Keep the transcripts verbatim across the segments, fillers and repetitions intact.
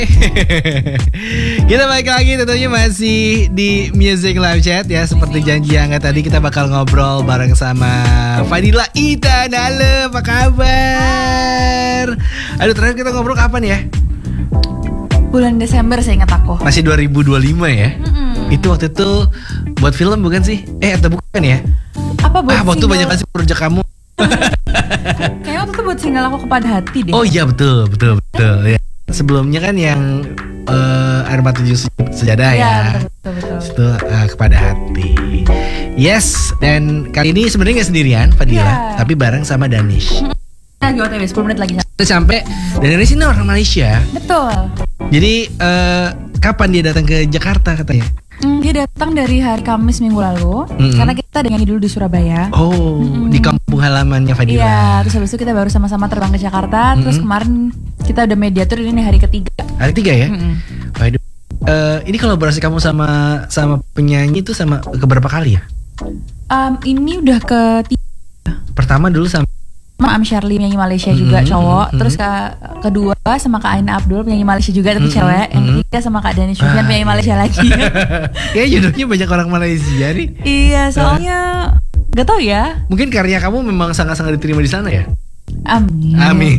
Kita balik lagi tentunya masih di Music Live Chat ya. Seperti janji Angga tadi, kita bakal ngobrol bareng sama Fadila Ita. Halo, apa kabar? Aduh, terakhir kita ngobrol kapan ya? Bulan Desember saya ingat aku. Masih dua ribu dua puluh lima ya? Mm-mm. Itu waktu itu buat film bukan sih? Eh atau bukan ya? Apa buat Ah, waktu single? banyak kasih proyek kamu. Kayaknya waktu itu buat single aku Kepada Hati deh. Oh iya, betul, betul, betul ya. Sebelumnya kan yang uh, Air Mata Tujuh Sejadah ya, ya betul, betul, betul. Itu uh, Kepada Hati. Yes, dan kali ini sebenarnya gak sendirian Fadila, ya. tapi bareng sama Danish. Lagi O T W sepuluh menit lagi. Kita sampai, dan Danish ini orang Malaysia. Betul. Jadi uh, kapan dia datang ke Jakarta katanya? Mm, dia datang dari hari Kamis minggu lalu, mm-hmm. karena kita dengan dulu di Surabaya. Oh, mm-hmm. di kampung halamannya Fadila. Iya, terus habis itu kita baru sama-sama terbang ke Jakarta. Mm-hmm. Terus kemarin kita udah mediator, ini hari ketiga. Hari ketiga ya? Mm-hmm. Waduh. Uh, ini kolaborasi kamu sama sama penyanyi itu sama keberapa kali ya? Um, ini udah ketiga. Pertama dulu sama sama Am Shirley penyanyi Malaysia juga, mm-hmm, cowok. Mm-hmm. Terus ke, kedua sama Kak Aina Abdul penyanyi Malaysia juga tapi mm-hmm, cewek. Yang ketiga sama Kak Danish Sufyan ah, penyanyi Malaysia lagi. Ya jodohnya banyak orang Malaysia nih. Iya, soalnya gak tau ya. Mungkin karya kamu memang sangat-sangat diterima di sana ya. Amin. Amin.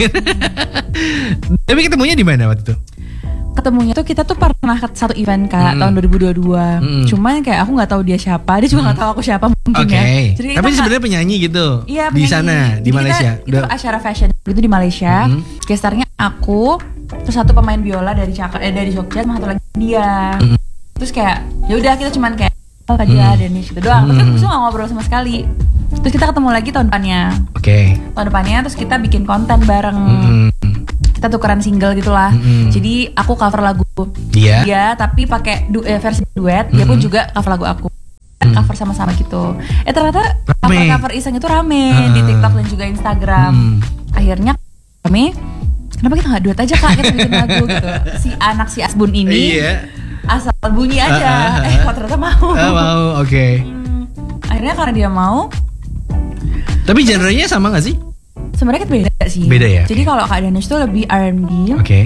Tapi ketemunya di mana waktu itu? Ketemunya tuh kita tuh pernah satu event Kak, mm. tahun dua ribu dua puluh dua. Mm. Cuman kayak aku nggak tahu dia siapa, dia juga nggak mm. tahu aku siapa mungkin okay. ya. Jadi tapi sebenarnya penyanyi gitu. Iya, di penyanyi. sana di Jadi Malaysia. Kita, itu acara fashion itu di Malaysia. Mm. Gestarnya aku, terus satu pemain biola dari Jakarta, eh, dari Jogja, sama satu lagi dia. Mm. Terus kayak ya udah kita cuman kayak oh tadi mm. Danish gitu doang. Terus mm. kita nggak ngobrol sama sekali. Terus kita ketemu lagi tahun depannya. Oke. Okay. Tahun depannya terus kita bikin konten bareng. Mm. Kita tukeran single gitulah. Mm-hmm. Jadi aku cover lagu dia, dia tapi pakai du- eh, versi duet. Mm-hmm. Dia pun juga cover lagu aku. Mm-hmm. Cover sama-sama gitu. Eh ternyata cover-cover iseng itu rame uh. di TikTok dan juga Instagram. Mm. Akhirnya kami, kenapa kita nggak duet aja Kak? Kita bikin lagu gitu. Si anak si Asbun ini iya. asal bunyi aja. Uh, uh, uh. Eh kok ternyata mau. Uh, mau, oke. Okay. Hmm, akhirnya karena dia mau. Tapi genrenya sama nggak sih? Sebenarnya kita beda sih. Beda ya. Jadi kalau Kak Danish tuh lebih R and B. Oke. Okay.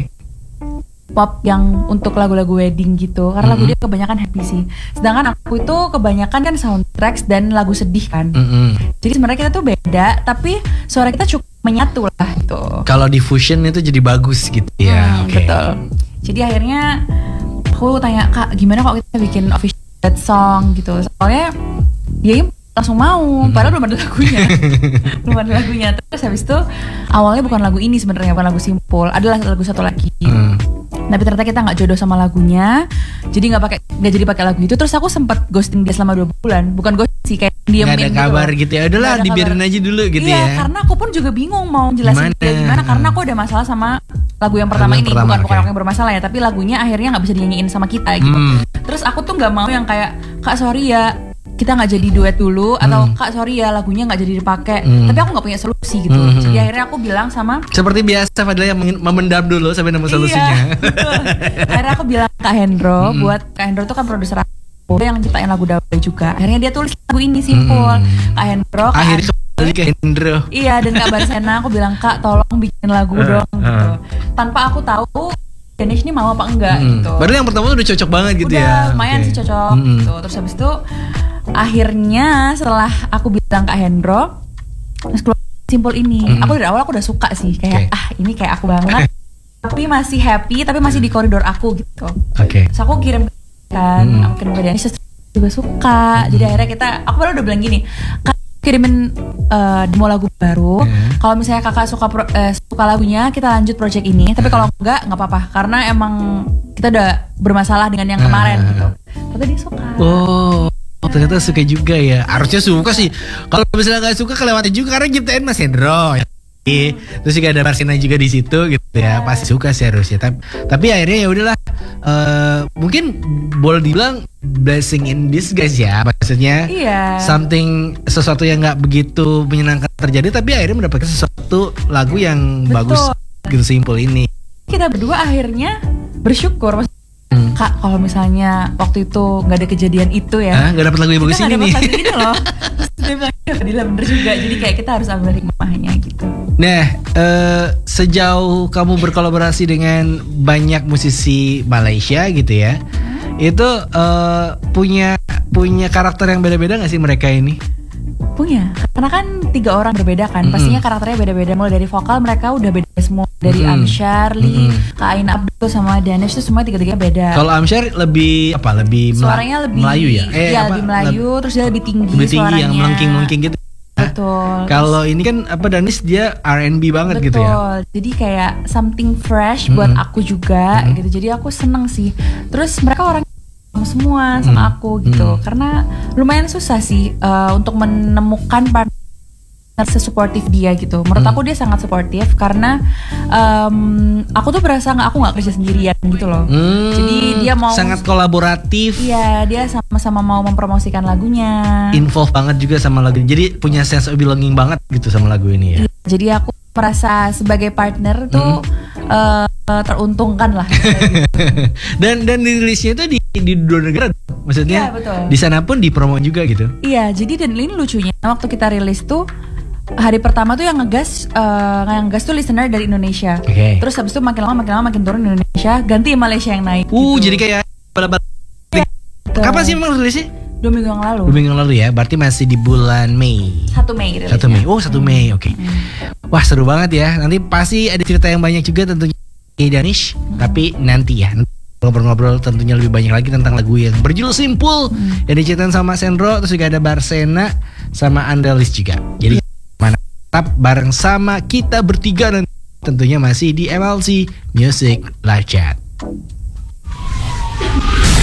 Pop yang untuk lagu-lagu wedding gitu. Karena mm-hmm. lagu dia kebanyakan happy sih. Sedangkan aku itu kebanyakan kan soundtracks dan lagu sedih kan. Mm-hmm. Jadi sebenarnya kita tuh beda, tapi suara kita cukup menyatu lah gitu. Kalau di fusion itu jadi bagus gitu ya. Hmm, okay. Betul. Jadi akhirnya aku tanya Kak, gimana kalau kita bikin official song gitu. Soalnya dia langsung mau, mm-hmm. padahal belum ada lagunya. belum ada lagunya. Terus habis itu awalnya bukan lagu ini sebenarnya, bukan lagu Simpul, adalah lagu satu lagi. Mm. Tapi ternyata kita nggak jodoh sama lagunya, jadi nggak pakai, nggak jadi pakai lagu itu. Terus aku sempat ghosting dia selama dua bulan, bukan ghost sih, kayak diemin gitu. Nggak ada kabar gitu, gitu ya, udahlah dibiarin aja dulu gitu iya, ya. Iya, karena aku pun juga bingung mau jelasin gimana? dia gimana, karena aku ada masalah sama lagu yang pertama lagu ini, pertama, bukan okay. bukan aku yang bermasalah ya, tapi lagunya akhirnya nggak bisa dinyanyiin sama kita gitu. Hmm. Terus aku tuh nggak mau yang kayak Kak sorry ya, kita nggak jadi duet dulu, atau hmm. Kak sorry ya lagunya nggak jadi dipakai, hmm. tapi aku nggak punya solusi gitu. Hmm. Jadi akhirnya aku bilang sama, seperti biasa Fadila yang memendam dulu sampai nemu solusinya. Iya, betul. Akhirnya aku bilang Kak Hendro, hmm. buat Kak Hendro tuh kan produser aku yang ciptain lagu Dawe juga. Akhirnya dia tulis lagu ini Simpul. Hmm. Kak Hendro, Kak akhirnya kembali ke Hendro. Iya, dan Kak Barsena aku bilang Kak tolong bikin lagu uh, dong uh. gitu. Tanpa aku tahu Danish ini mau apa enggak hmm. gitu. Padahal yang pertama tuh udah cocok banget gitu udah, ya. Udah lumayan okay. sih cocok hmm. gitu. Terus habis itu akhirnya setelah aku bilang Kak Hendro, terus keluar Simpul ini. Hmm. Aku dari awal aku udah suka sih, kayak okay. ah ini kayak aku banget. Tapi masih happy, tapi masih di koridor aku gitu. Oke. Okay. Terus aku kirim kan, hmm. aku kirim ke Danish juga suka. Hmm. Jadi akhirnya kita, aku baru udah bilang gini, Kak kirimin uh, demo lagu baru. Hmm. Kalau misalnya kakak suka pro, uh, suka lagunya, kita lanjut project ini. Tapi kalau enggak, nggak apa-apa. Karena emang kita udah bermasalah dengan yang kemarin hmm. gitu. Tapi dia suka. Oh, ternyata suka juga ya. Harusnya suka sih. Kalau misalnya nggak suka, kelewatan juga karena ciptain Mas Hendro. Hmm. Terus juga ada Barsena juga di situ gitu ya, pasti suka sih harusnya. Tapi, tapi akhirnya ya udahlah. Uh, mungkin boleh dibilang blessing in disguise ya, maksudnya. Iya. Something, sesuatu yang nggak begitu menyenangkan terjadi, tapi akhirnya mendapatkan sesuatu lagu yang betul. Bagus gitu, Simpul ini. Kita berdua akhirnya bersyukur. Hmm. Kak, kalau misalnya waktu itu nggak ada kejadian itu ya, nggak dapat lagu yang bagus ini nih. Kita nggak dapat lagu ini loh. Terus dia bilang, ya Fadila bener juga. Jadi kayak kita harus ambil hikmahnya gitu. Nah, eh, sejauh kamu berkolaborasi dengan banyak musisi Malaysia gitu ya, itu eh, punya punya karakter yang beda-beda nggak sih mereka ini? Punya, karena kan tiga orang berbeda kan, Mm-mm. pastinya karakternya beda-beda. Mulai dari vokal mereka udah beda semua, dari Mm-mm. Amsyar, Lee, Mm-mm. Kak Aina Abdul sama Danish tuh semua tiga-tiganya beda. Kalau Amsyar lebih apa? Lebih mela- Suaranya lebih Melayu ya? Iya, apa? lebih Melayu, terus dia lebih tinggi Lebih tinggi suaranya. yang melengking-melengking gitu. Betul. Kalau ini kan apa Danish dia R and B banget Betul. gitu ya. Jadi kayak something fresh buat Mm-mm. aku juga Mm-mm. gitu. Jadi aku seneng sih. Terus mereka orang semua sama Mm. aku gitu. Mm. Karena lumayan susah sih uh, untuk menemukan partner sesuportif dia gitu. Menurut Mm. aku dia sangat suportif karena um, aku tuh berasa nggak aku nggak kerja sendirian gitu loh. Hmm, Jadi dia mau sangat kolaboratif, Iya, dia sama-sama mau mempromosikan lagunya. involve banget juga sama lagu. Jadi punya sense of belonging banget gitu sama lagu ini ya. Iya, jadi aku merasa sebagai partner tuh uh, teruntungkan lah. dan dan dirilisnya itu di di dua negara, maksudnya Iya, betul. di sana pun dipromo juga gitu. Iya, jadi dan ini lucunya waktu kita rilis tuh hari pertama tuh yang ngegas uh, yang ngegas tuh listener dari Indonesia. Oke. Terus habis itu makin lama makin lama makin turun Indonesia, ganti Malaysia yang naik. Uh, gitu. jadi kayak bala-bala. Gitu. Kapan sih emang rilisnya? Dua minggu yang lalu. Dua minggu yang lalu ya, berarti masih di bulan Mei. Satu Mei rilisnya. Satu Mei. Oh, satu Mei. Oke. Wah, seru banget ya. Nanti pasti ada cerita yang banyak juga tentunya di Danish, tapi nanti ya. Nanti ngobrol-ngobrol tentunya lebih banyak lagi tentang lagu yang berjudul Simple Hmm. yang diciptakan sama Sendro, terus juga ada Barsena sama Andalis juga. Jadi mana tetap bareng sama kita bertiga dan tentunya masih di M L C Music Live Chat.